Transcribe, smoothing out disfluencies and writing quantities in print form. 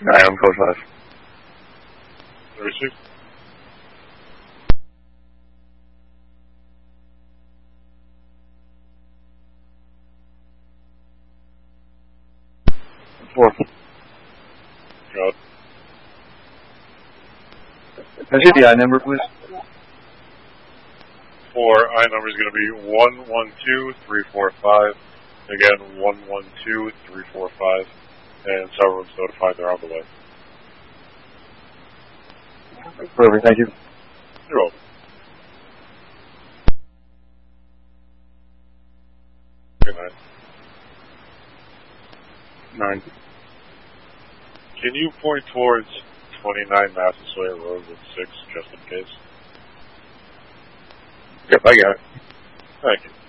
I am code 5. Receive. Four. Got. Can I see the I number, please? 4, I number is going to be 112345. Again, 112345. And several rooms notified they're on the way. Perfect, thank you. You're welcome. Good night. 9. Can you point towards 29 Massasoit Road with 6, just in case? Yep, I got it. Thank you.